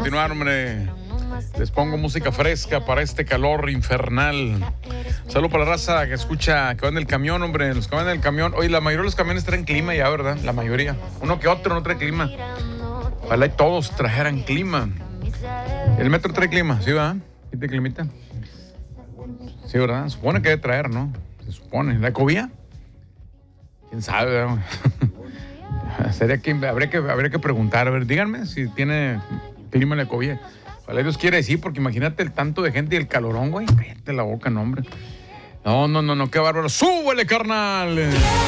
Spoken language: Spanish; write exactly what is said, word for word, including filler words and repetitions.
continuar, hombre. Les pongo música fresca para este calor infernal. Saludos para la raza que escucha, que va en el camión, hombre. Los que van en el camión. Oye, la mayoría de los camiones traen clima ya, ¿verdad? La mayoría. Uno que otro no trae clima. Ojalá y todos trajeran clima. El metro trae clima, ¿sí, verdad? ¿Sí te climita? Sí, ¿verdad? Supone que debe traer, ¿no? Se supone. ¿La ecovía? ¿Quién sabe, verdad? Sería que, habría que habría que preguntar. A ver, díganme si tiene clima en la ecovía. Ojalá Dios quiere decir, porque imagínate el tanto de gente y el calorón, güey. Cállate la boca, no, hombre. No, no, no, no, qué bárbaro. ¡Súbele, carnal!